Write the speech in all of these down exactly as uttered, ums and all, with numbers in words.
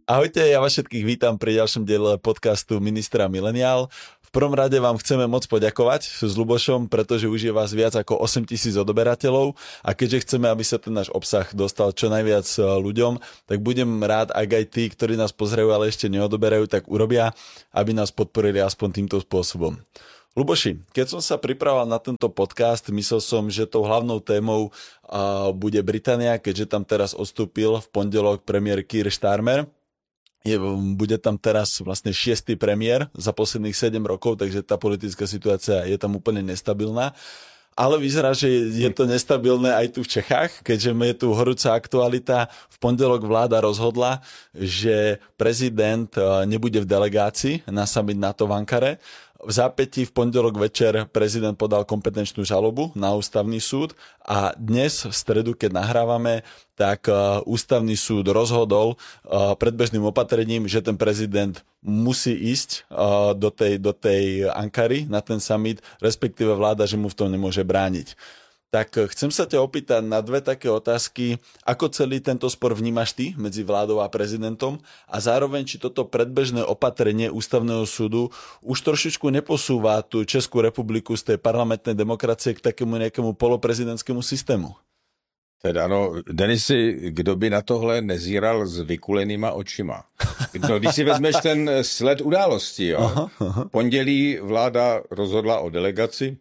Ahojte, ja vás všetkých vítam pri ďalšom diele podcastu Ministra Mileniál. V prvom rade vám chceme moc poďakovať s Lubošom, pretože už je vás viac ako osem tisíc odoberateľov a keďže chceme, aby sa ten náš obsah dostal čo najviac ľuďom, tak budem rád, ak aj tí, ktorí nás pozerajú, ale ešte neodoberajú, tak urobia, aby nás podporili aspoň týmto spôsobom. Luboši, keď som sa pripravoval na tento podcast, myslel som, že tou hlavnou témou uh, bude Británia, keďže tam teraz odstúpil v pondelok premiér Keir Starmer. Je, bude tam teraz vlastne šiestý premiér za posledných sedem rokov, takže tá politická situácia je tam úplne nestabilná. Ale vyzerá, že je to nestabilné aj tu v Čechách, keďže je tu horúca aktualita. V pondelok vláda rozhodla, že prezident nebude v delegácii na summit NATO v Ankare. V zápätí v pondelok večer prezident podal kompetenčnú žalobu na ústavný súd a dnes v stredu, keď nahrávame, tak uh, ústavný súd rozhodol uh, predbežným opatrením, že ten prezident musí ísť uh, do tej, do tej Ankary na ten summit, respektíve vláda, že mu v tom nemôže brániť. Tak chcem sa ťa opýtať na dve také otázky. Ako celý tento spor vnímaš ty medzi vládou a prezidentom a zároveň, či toto predbežné opatrenie ústavného súdu už trošičku neposúva tú Českú republiku z tej parlamentnej demokracie k takému nejakému poloprezidentskému systému? Teda no, Denisi, kdo by na tohle nezíral s vykulenýma očima? No, když si vezmeš ten sled událostí, jo. Aha, aha. Pondělí vláda rozhodla o delegaci,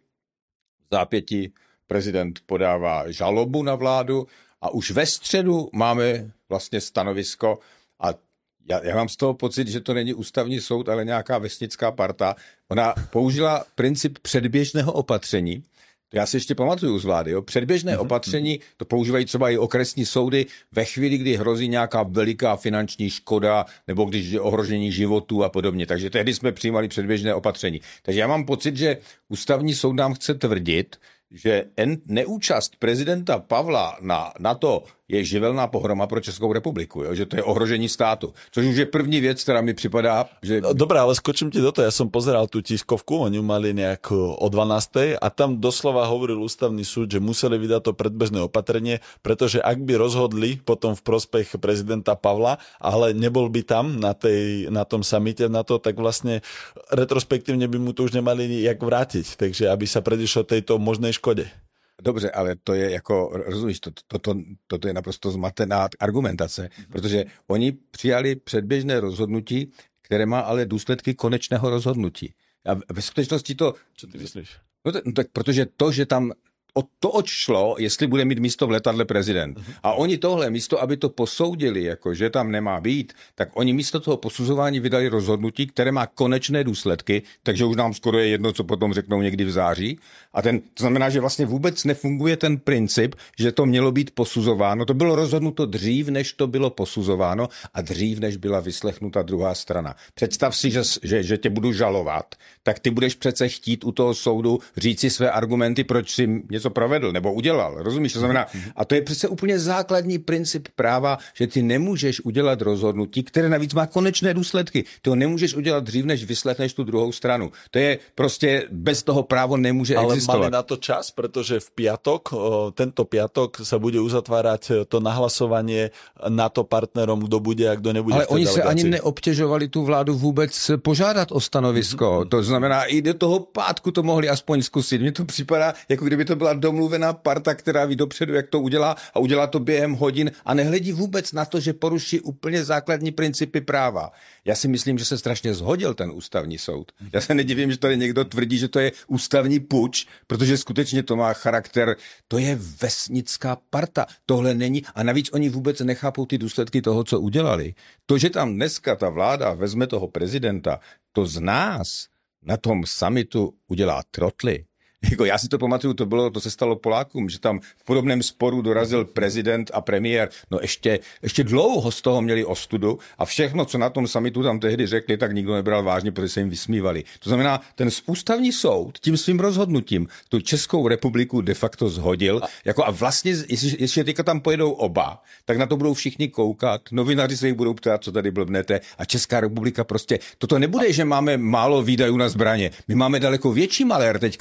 v zápětí prezident podává žalobu na vládu a už ve středu máme vlastně stanovisko a já, já mám z toho pocit, že to není ústavní soud, ale nějaká vesnická parta. Ona použila princip předběžného opatření. Já si ještě pamatuju z vlády. Jo? Předběžné mm-hmm. opatření, to používají třeba i okresní soudy ve chvíli, kdy hrozí nějaká veliká finanční škoda nebo když je ohrožení životů a podobně. Takže tehdy jsme přijímali předběžné opatření. Takže já mám pocit, že ústavní soud nám chce tvrdit, že neúčast prezidenta Pavla na NATO je živelná pohroma pro Českou republiku, jo? Že to je ohrožení státu. Což už je první věc, která mi připadá, že... Dobre, ale skočím ti do toho. Ja som pozeral tú tiskovku, oni ju mali nejak o dvanástej a tam doslova hovoril ústavný súd, že museli vydať to predbežné opatrenie, pretože ak by rozhodli potom v prospech prezidenta Pavla, ale nebol by tam na, tej, na tom samite na to, tak vlastne retrospektívne by mu to už nemali jak vrátiť. Takže aby sa predišlo tejto možnej škode. Dobře, ale to je jako, rozumíš, to, to, to, to, to je naprosto zmatená argumentace, protože oni přijali předběžné rozhodnutí, které má ale důsledky konečného rozhodnutí. A ve skutečnosti to... Co ty myslíš? No, to, no tak protože to, že tam o to odšlo, jestli bude mít místo v letadle prezident. A oni tohle místo, aby to posoudili, jako že tam nemá být, tak oni místo toho posuzování vydali rozhodnutí, které má konečné důsledky, takže už nám skoro je jedno, co potom řeknou někdy v září. A ten, to znamená, že vlastně vůbec nefunguje ten princip, že to mělo být posuzováno. To bylo rozhodnuto dřív, než to bylo posuzováno a dřív, než byla vyslechnuta druhá strana. Představ si, že, že, že tě budu žalovat, tak ty budeš přece chtít u toho soudu říct si své argumenty, proč si něco provedl nebo udělal. Rozumíš? To znamená, a to je přece úplně základní princip práva, že ty nemůžeš udělat rozhodnutí, které navíc má konečné důsledky. Ty ho nemůžeš udělat dřív, než vyslechneš tu druhou stranu. To je prostě, bez toho právo nemůže ale existovat. Ale mali na to čas, pretože v piatok, tento piatok sa bude uzatvárať to nahlasovanie NATO partnerom, kdo bude a kdo nebude. Ale oni se ani neobtěžovali tu vládu vůbec požádat o stanovisko. Mm-hmm. To znamená, i do toho pátku to mohli aspoň zkusit. Mně to připadá, jako kdyby to byla domluvená parta, která ví dopředu, jak to udělá a udělá to během hodin a nehledí vůbec na to, že poruší úplně základní principy práva. Já si myslím, že se strašně zhodil ten ústavní soud. Já se nedivím, že tady někdo tvrdí, že to je ústavní puč, protože skutečně to má charakter, to je vesnická parta. Tohle není a navíc oni vůbec nechápou ty důsledky toho, co udělali. To, že tam dneska ta vláda vezme toho prezidenta, to z nás na tom summitu udělá trotly. Jako já si to pamatuju, to bylo, to se stalo Polákům, že tam v podobném sporu dorazil prezident a premiér. No ještě, ještě dlouho z toho měli ostudu a všechno, co na tom summitu tam tehdy řekli, tak nikdo nebral vážně, protože se jim vysmívali. To znamená, ten ústavní soud tím svým rozhodnutím tu Českou republiku de facto zhodil. A, jako a vlastně, jestli, jestli teďka tam pojedou oba, tak na to budou všichni koukat, novináři se jich budou ptát, co tady blbnete a Česká republika prostě, toto nebude, a... že máme málo výdajů na zbraně. My máme daleko větší malér teďka, protože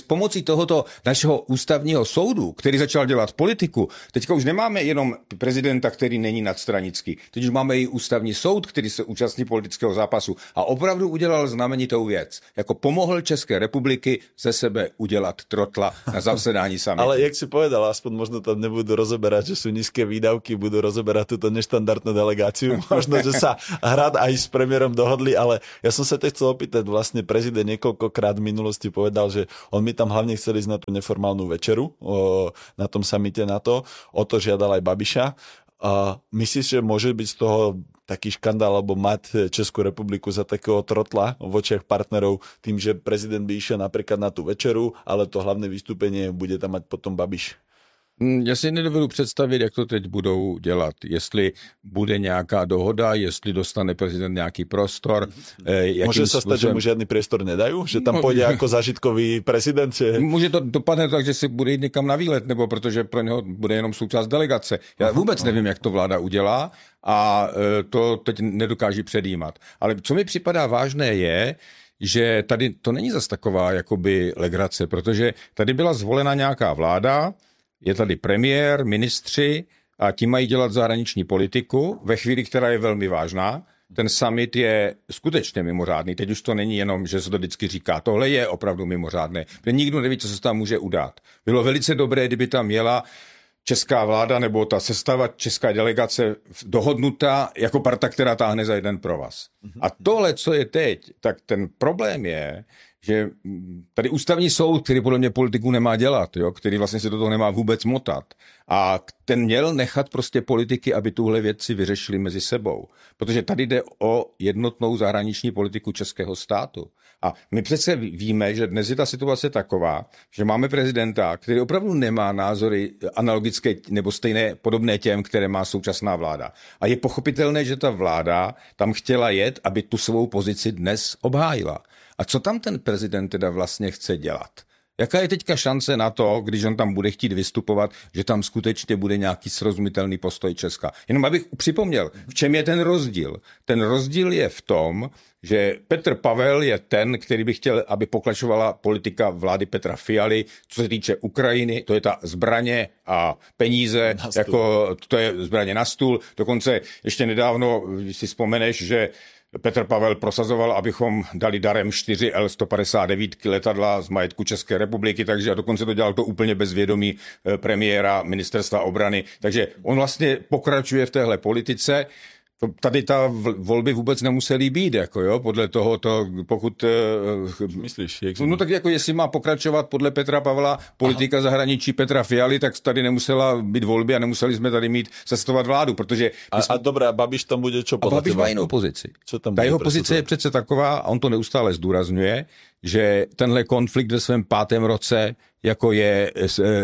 s pomocí tohoto našeho ústavního soudu, který začal dělat politiku, teďka už nemáme jenom prezidenta, který není nadstranický. Teď už máme i ústavní soud, který se účastní politického zápasu a opravdu udělal znamenitou věc. Jako pomohl České republiky ze sebe udělat trotla na zasedání samitu. Ale jak si povedal, aspoň možno tam nebudú rozoberať, že sú nízke výdavky, budú rozoberať túto neštandardnú delegáciu. Možno, že sa Hrad aj s premiérom dohodli, ale ja som sa te chcel opýtať, vlastne prezident niekoľkokrát v minulosti povedal, že on mi tam hlavne chcel ísť na tú neformálnu večeru o, na tom samite na to, o to žiadal aj Babiša. A myslíš, že môže byť z toho taký škandál, alebo mať Českú republiku za takého trotla v očiach partnerov tým, že prezident by išiel napríklad na tú večeru, ale to hlavné vystúpenie bude tam mať potom Babiš? Já si nedovedu představit, jak to teď budou dělat. Jestli bude nějaká dohoda, jestli dostane prezident nějaký prostor. Může se stát, že mu žádný priestor nedají? Že tam půjde jako zážitkový prezident? Že... Může to dopadne tak, že si bude jít někam na výlet, nebo protože pro něho bude jenom součást delegace. Já vůbec nevím, jak to vláda udělá a to teď nedokáží předjímat. Ale co mi připadá vážné je, že tady to není zas taková jakoby legrace, protože tady byla zvolena nějaká vláda, je tady premiér, ministři a ti mají dělat zahraniční politiku ve chvíli, která je velmi vážná. Ten summit je skutečně mimořádný. Teď už to není jenom, že se to vždycky říká. Tohle je opravdu mimořádné. Nikdo neví, co se tam může udát. Bylo velice dobré, kdyby tam jela česká vláda nebo ta sestava česká delegace dohodnutá jako parta, která táhne za jeden provaz. A tohle, co je teď, tak ten problém je, že tady ústavní soud, který podle mě politiku nemá dělat, jo, který vlastně se do toho nemá vůbec motat. A ten měl nechat prostě politiky, aby tuhle věci vyřešili mezi sebou. Protože tady jde o jednotnou zahraniční politiku českého státu. A my přece víme, že dnes je ta situace taková, že máme prezidenta, který opravdu nemá názory analogické nebo stejné, podobné těm, které má současná vláda. A je pochopitelné, že ta vláda tam chtěla jet, aby tu svou pozici dnes obhájila. A co tam ten prezident teda vlastně chce dělat? Jaká je teďka šance na to, když on tam bude chtít vystupovat, že tam skutečně bude nějaký srozumitelný postoj Česka? Jenom abych připomněl, v čem je ten rozdíl? Ten rozdíl je v tom, že Petr Pavel je ten, který by chtěl, aby pokračovala politika vlády Petra Fialy, co se týče Ukrajiny, to je ta zbraně a peníze, jako to je zbraně na stůl. Dokonce ještě nedávno, když si vzpomeneš, že Petr Pavel prosazoval, abychom dali darem čtyři el sto padesát devět letadla z majetku České republiky, takže a dokonce to dělal to úplně bez vědomí premiéra ministerstva obrany. Takže on vlastně pokračuje v téhle politice. Tady ta volby vůbec nemusely být, jako jo, podle toho, to, pokud... Myslíš? Jak no tak jako jestli má pokračovat podle Petra Pavla politika Aha. zahraničí Petra Fialy, tak tady nemusela být volby a nemuseli jsme tady mít sestavovat vládu, protože... A, jsme... a dobré, a Babiš tam bude čo podle A Babiš má jinou pozici. Co tam Ta jeho pozice je přece taková, a on to neustále zdůrazňuje, že tenhle konflikt ve svém pátém roce jako je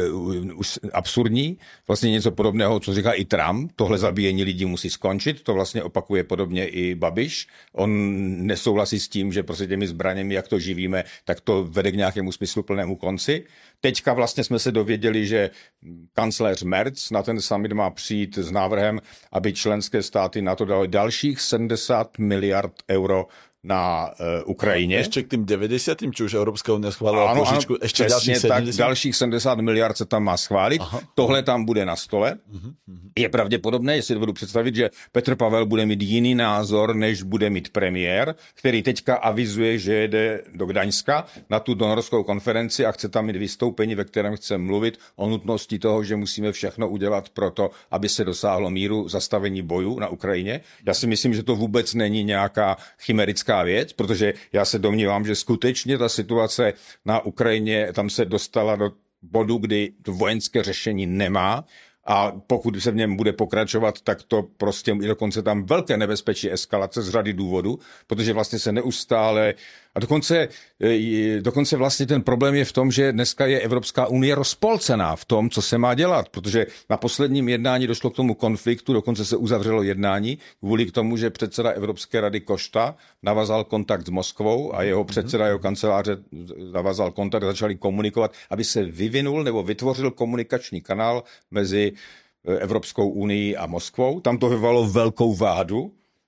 uh, absurdní, vlastně něco podobného, co říká i Trump, tohle zabíjení lidí musí skončit, to vlastně opakuje podobně i Babiš. On nesouhlasí s tím, že prostě těmi zbraněmi, jak to živíme, tak to vede k nějakému smysluplnému konci. Teďka vlastně jsme se dověděli, že kancléř Merz na ten summit má přijít s návrhem, aby členské státy na to dali dalších sedmdesát miliard euro na uh, Ukrajině. Ještě k tým devadesiatym, či už Evropská unie schválila ano, požičku, ano, ještě dalších sedmdesát? Tak, dalších sedmdesát miliard se tam má schválit. Aha. Tohle tam bude na stole. Uh-huh, uh-huh. Je pravděpodobné, jestli dovedu představit, že Petr Pavel bude mít jiný názor, než bude mít premiér, který teďka avizuje, že jede do Gdaňska na tu donorskou konferenci a chce tam mít vystoupení, ve kterém chce mluvit o nutnosti toho, že musíme všechno udělat pro to, aby se dosáhlo míru, zastavení bojů na Ukrajině. Já si myslím, že to vůbec není nějaká chimerická věc, protože já se domnívám, že skutečně ta situace na Ukrajině tam se dostala do bodu, kdy to vojenské řešení nemá a pokud se v něm bude pokračovat, tak to prostě je dokonce tam velké nebezpečí eskalace z řady důvodů, protože vlastně se neustále a dokonce, dokonce vlastně ten problém je v tom, že dneska je Evropská unie rozpolcená v tom, co se má dělat, protože na posledním jednání došlo k tomu konfliktu, dokonce se uzavřelo jednání kvůli k tomu, že předseda Evropské rady Košta navazal kontakt s Moskvou a jeho předseda, jeho kanceláře navazal kontakt a začali komunikovat, aby se vyvinul nebo vytvořil komunikační kanál mezi Evropskou unii a Moskvou. Tam to vyvolalo velkou vádu.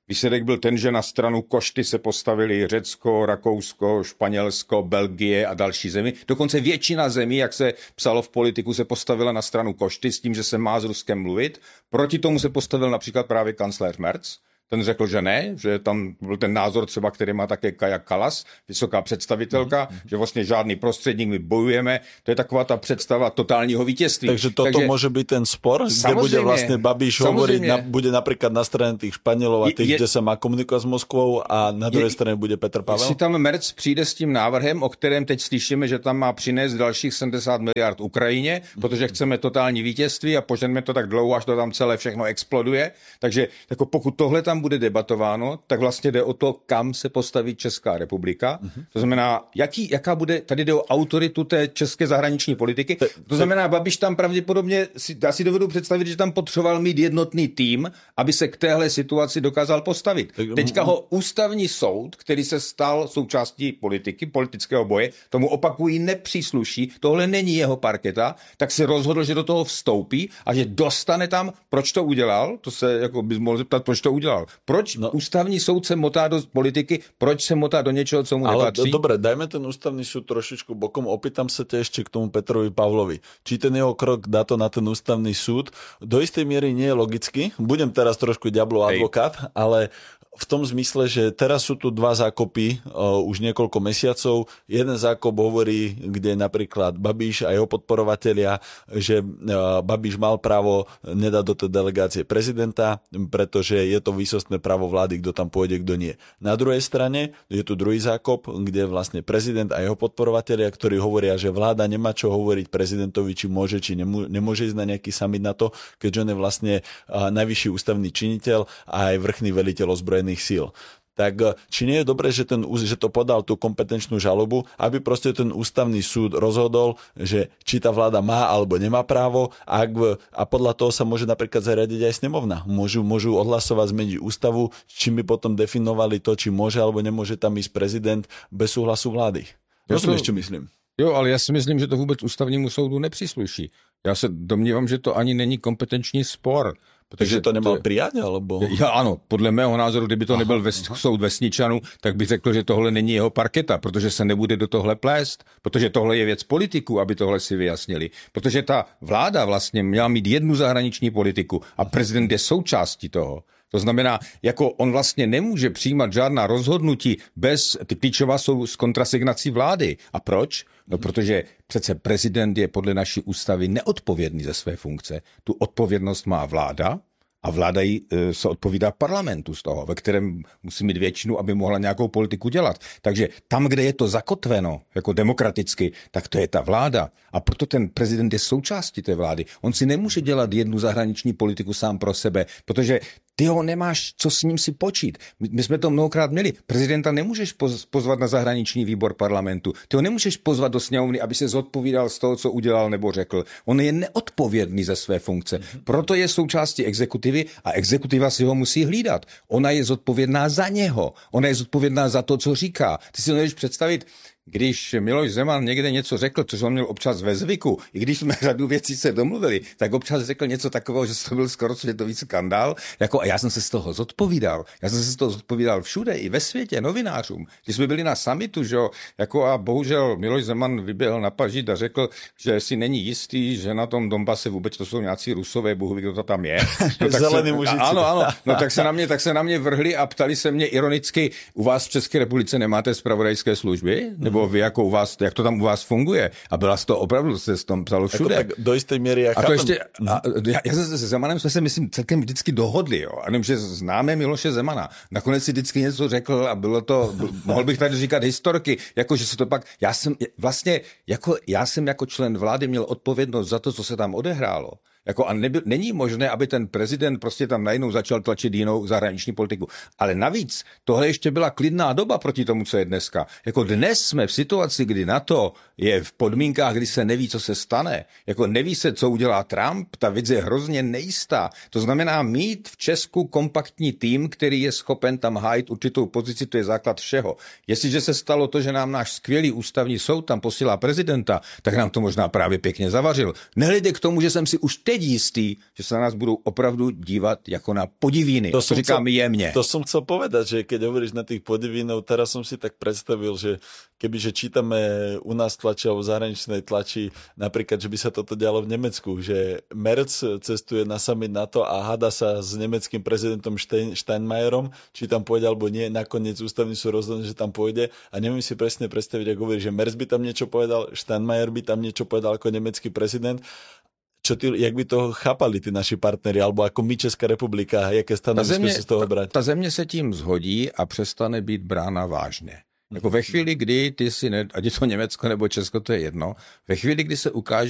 Výsledek byl ten, že na stranu košty se postavili Řecko, Rakousko, Španělsko, Belgie a další zemi. Dokonce většina zemí, jak se psalo v politiku, se postavila na stranu košty s tím, že se má s Ruskem mluvit. Proti tomu se postavil například právě kancléř Merz. Ten řekl, že ne, že tam byl ten názor třeba, který má také Kaja Kallas, vysoká představitelka, mm. že vlastně žádný prostředník, my bojujeme. To je taková ta představa totálního vítězství. Takže toto Takže, může být ten spor, kde bude vlastně Babiš hovoriť, na, bude například na straně těch Španělů a těch, je, kde se má komunikovat s Moskvou a na druhé straně bude Petr Pavel? Jestli tam Merz přijde s tím návrhem, o kterém teď slyšíme, že tam má přinést dalších sedmdesát miliard Ukrajině, protože chceme totální vítězství a poženeme to tak dlouho, až to tam celé všechno exploduje. Takže jako pokud tohle tam bude debatováno, tak vlastně jde o to, kam se postaví Česká republika. Mm-hmm. To znamená, jaký, jaká bude, tady jde o autoritu té české zahraniční politiky. To znamená, Babiš tam pravděpodobně, já si dovedu představit, že tam potřeboval mít jednotný tým, aby se k téhle situaci dokázal postavit. Teďka ho ústavní soud, který se stal součástí politiky, politického boje, tomu opakují nepřísluší, tohle není jeho parketa, tak se rozhodl, že do toho vstoupí a že dostane tam, proč to udělal, to se jako bys mohl zeptat, proč to udělal. Proč no. ústavní soud se motá do politiky, proč se motá do něčeho, co mu ale nepatří? Dobre, dajme ten ústavný súd trošičku bokom, opýtam sa te ešte k tomu Petrovi Pavlovi. Či ten jeho krok dá to na ten ústavný súd do istej miery nie je logický. Budem teraz trošku diablov advokát, ale v tom zmysle, že teraz sú tu dva zákopy uh, už niekoľko mesiacov. Jeden zákop hovorí, kde napríklad Babiš a jeho podporovatelia, že uh, Babiš mal právo nedať do tej delegácie prezidenta, pretože je to výsostné právo vlády, kto tam pôjde, kto nie. Na druhej strane je tu druhý zákop, kde vlastne prezident a jeho podporovatelia, ktorí hovoria, že vláda nemá čo hovoriť prezidentovi, či môže, či nemô- nemôže ísť na nejaký summit na to, keďže on je vlastne uh, najvyšší ústavný činiteľ a aj vrchný veliteľ ozbrojených síl. Tak či nie je dobré, že, ten, že to podal tú kompetenčnú žalobu, aby proste ten ústavný súd rozhodol, že či tá vláda má alebo nemá právo a, ak, a podľa toho sa môže napríklad zariadiť aj snemovna. Môžu, môžu odhlasovať zmeniť ústavu, čím by potom definovali to, či môže alebo nemôže tam ísť prezident bez súhlasu vlády. Rozumieš, čo myslím? Jo, ale já si myslím, že to vůbec ústavnímu soudu nepřísluší. Já se domnívám, že to ani není kompetenční spor. Takže to nemal prijať, alebo? Ja, ano, podle mého názoru, kdyby to aha, nebyl ves, soud Vesničanů, tak bych řekl, že tohle není jeho parketa, protože se nebude do tohle plést, protože tohle je věc politiků, aby tohle si vyjasnili. Protože ta vláda vlastně měla mít jednu zahraniční politiku a prezident je součástí toho. To znamená, jako on vlastně nemůže přijímat žádná rozhodnutí bez, ty klíčová jsou s kontrasignací vlády. A proč? No protože přece prezident je podle naší ústavy neodpovědný ze své funkce. Tu odpovědnost má vláda a vláda jí e, se odpovídá parlamentu z toho, ve kterém musí mít většinu, aby mohla nějakou politiku dělat. Takže tam, kde je to zakotveno jako demokraticky, tak to je ta vláda. A proto ten prezident je součástí té vlády. On si nemůže dělat jednu zahraniční politiku sám pro sebe, protože ty ho nemáš, co s ním si počít. My, my jsme to mnohokrát měli. Prezidenta nemůžeš poz, pozvat na zahraniční výbor parlamentu. Ty ho nemůžeš pozvat do sněmovny, aby se zodpovídal z toho, co udělal nebo řekl. On je neodpovědný za své funkce. Proto je součástí exekutivy a exekutiva si ho musí hlídat. Ona je zodpovědná za něho. Ona je zodpovědná za to, co říká. Ty si můžeš představit, když Miloš Zeman někde něco řekl, což on měl občas ve zvyku, i když jsme řadu věcí se domluvili, tak občas řekl něco takového, že to byl skoro světový skandál, jako a já jsem se z toho zodpovídal. Já jsem se z toho zodpovídal všude, i ve světě, novinářům. Když jsme byli na summitu, že jo, jako a bohužel Miloš Zeman vyběhl na pažít a řekl, že si není jistý, že na tom Donbase vůbec to jsou nějací Rusové, bohu ví, kdo to tam je. No, tak Zelený se, mužici. Ano, ano. No tak se na mě, tak se na mě vrhli a ptali se mě ironicky, u vás v České republice nemáte zpravodajské služby? Nebo vy, jako u vás, jak to tam u vás funguje? A byla z toho opravdu, se s tom psalo všude. Jako tak do jisté míry, já a to ještě, a, já, já se se Zemanem jsme se, myslím, celkem vždycky dohodli, jo. A nevím, že známe Miloše Zemana. Nakonec si vždycky něco řekl a bylo to, mohl bych tady říkat historky, jako že se to pak, já jsem vlastně, jako, já jsem jako člen vlády měl odpovědnost za to, co se tam odehrálo. Jako a nebyl, není možné, aby ten prezident prostě tam najednou začal tlačit jinou zahraniční politiku. Ale navíc, tohle ještě byla klidná doba proti tomu, co je dneska. Jako dnes jsme v situaci, kdy NATO je v podmínkách, kdy se neví, co se stane. Jako neví se, co udělá Trump, ta věc je hrozně nejistá. To znamená mít v Česku kompaktní tým, který je schopen tam hájit určitou pozici, to je základ všeho. Jestliže se stalo to, že nám náš skvělý ústavní soud tam posílá prezidenta, tak nám to možná právě pěkně zavařil. Nehledě k tomu, že jsem si už teď není jistý, že se na nás budou opravdu dívat jako na podivíny. To, to říkám chcel, jemně. To som chcel povedať, že keď hovoríš na tých podivínov, teraz som si tak predstavil, že kebyže čítame u nás tlači alebo v zahraničnej tlači, napríklad, že by sa toto dialo v Nemecku, že Merz cestuje na summit NATO a hada sa s nemeckým prezidentom Stein, Steinmeierom, či tam pôjde alebo nie, nakoniec ústavný súd rozhodne, že tam pôjde a neviem si presne predstaviť, ako hovorí, že Merz by tam niečo povedal, Steinmeier by tam niečo povedal ako nemecký prezident. Čo ty, jak by to chápali ty naši partneri, alebo ako my Česká republika, jaké stanovisko si z toho brať? Ta země se tím zhodí a přestane být brána vážně. Jako ve chvíli, kdy ty si, ne, ať je to Německo nebo Česko, to je jedno, ve chvíli, kdy se ukáže,